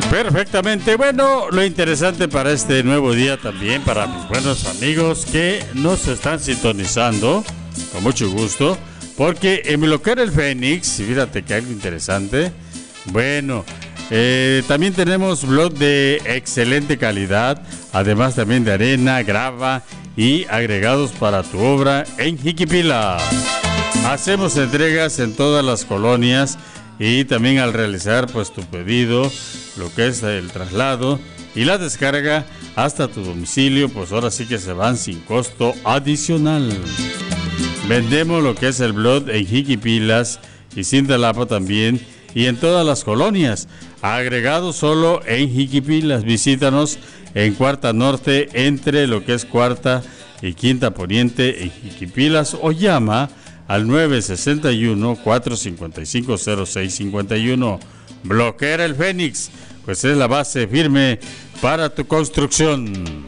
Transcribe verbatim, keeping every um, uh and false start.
Perfectamente. Bueno, lo interesante para este nuevo día también, para mis buenos amigos que nos están sintonizando, con mucho gusto, porque en lo que era el Fénix, fíjate que algo interesante. Bueno, eh, también tenemos blog de excelente calidad, además también de arena, grava y agregados para tu obra en Jiquipila. Hacemos entregas en todas las colonias y también al realizar pues tu pedido, lo que es el traslado y la descarga hasta tu domicilio, pues ahora sí que se van sin costo adicional. Vendemos lo que es el blog en Jiquipilas y Cintalapa también y en todas las colonias, agregado solo en Jiquipilas. Visítanos en Cuarta Norte entre lo que es Cuarta y Quinta Poniente en Jiquipilas o llama al nueve seis uno, cuatro cinco cinco, cero seis cinco uno. Bloquera el Fénix, pues es la base firme para tu construcción.